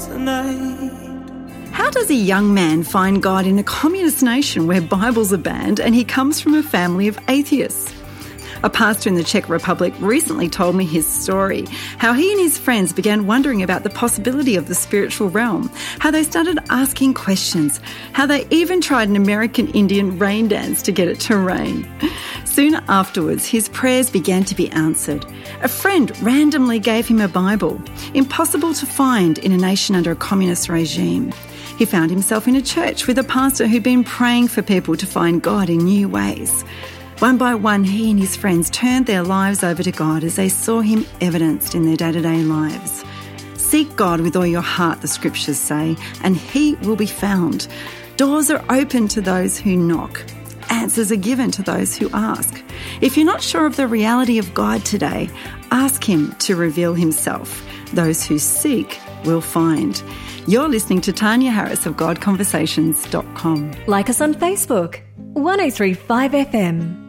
tonight. How does a young man find God in a communist nation where Bibles are banned and he comes from a family of atheists? A pastor in the Czech Republic recently told me his story, how he and his friends began wondering about the possibility of the spiritual realm, how they started asking questions, how they even tried an American Indian rain dance to get it to rain. Soon afterwards, his prayers began to be answered. A friend randomly gave him a Bible, impossible to find in a nation under a communist regime. He found himself in a church with a pastor who'd been praying for people to find God in new ways. One by one, he and his friends turned their lives over to God as they saw him evidenced in their day-to-day lives. Seek God with all your heart, the scriptures say, and he will be found. Doors are open to those who knock. Answers are given to those who ask. If you're not sure of the reality of God today, ask him to reveal himself. Those who seek will find. You're listening to Tanya Harris of GodConversations.com. Like us on Facebook, 1035 FM.